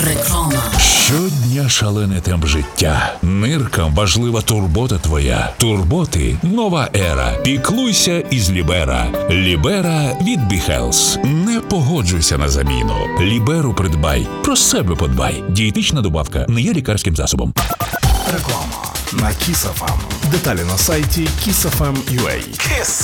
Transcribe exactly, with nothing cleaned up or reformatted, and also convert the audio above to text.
Реклама. Щодня шалений темп життя. Ниркам важлива турбота твоя. Турботи – нова ера. Піклуйся із Лібера. Лібера від Біхелс. Не погоджуйся на заміну. Ліберу придбай. Про себе подбай. Дієтична добавка не є лікарським засобом. Реклама на Kiss еф ем. Деталі на сайті kiss еф ем крапка ю а.